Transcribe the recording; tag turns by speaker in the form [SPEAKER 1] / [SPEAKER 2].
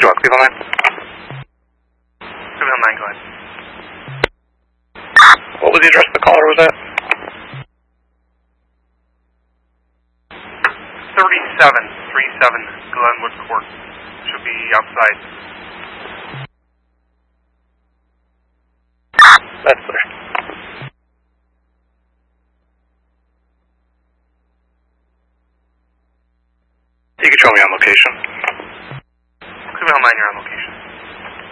[SPEAKER 1] Roger, Cleveland 9.
[SPEAKER 2] Cleveland 9, go ahead.
[SPEAKER 1] What was the address the caller was at?
[SPEAKER 2] 37 Glenwood Court. Should be outside.
[SPEAKER 1] That's clear. You can show me on location.
[SPEAKER 2] Cleveland 9, you're on location.